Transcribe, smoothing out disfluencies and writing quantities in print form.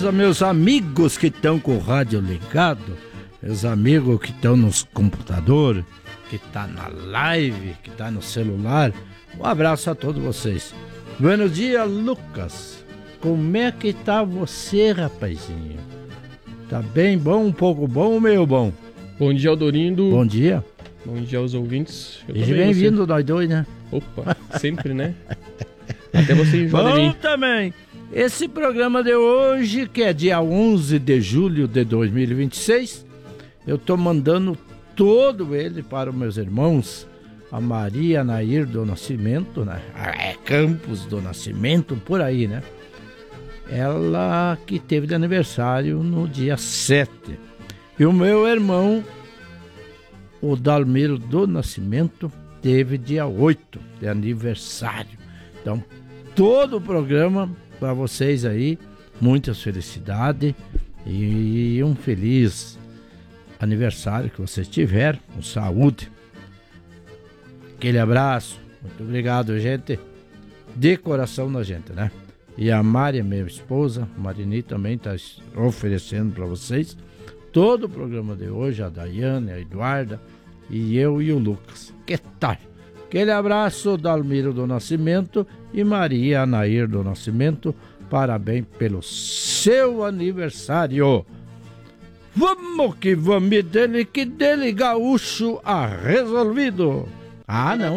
meus amigos que estão com o rádio ligado, meus amigos que estão nos computadores, que tá na live, que tá no celular. Um abraço a todos vocês. Buenos dias, Lucas. Como é que tá você, rapazinho? Tá bem bom, um pouco bom ou meio bom? Bom dia, Aldorindo. Bom dia. Bom dia aos ouvintes. E bem-vindo nós dois, né? Opa, sempre, né? Até você enjoar de mim. Bom também. Esse programa de hoje, que é dia 11 de julho de 2026, eu tô mandando todo ele para os meus irmãos, a Maria Nair do Nascimento, né? É Campos do Nascimento, por aí, né? Ela que teve de aniversário no dia 7. E o meu irmão, o Dalmiro do Nascimento, teve dia 8 de aniversário. Então, todo o programa para vocês aí, muitas felicidades e um feliz aniversário que vocês tiverem, com saúde. Aquele abraço, muito obrigado, gente, de coração da gente, né? E a Mari, minha esposa, a Marini também está oferecendo para vocês todo o programa de hoje, a Daiane, a Eduarda e eu e o Lucas. Que tal? Aquele abraço, Dalmiro do Nascimento e Maria Anair do Nascimento. Parabéns pelo seu aniversário. Vamos que vamos dele, que dele gaúcho a resolvido. Ah, não.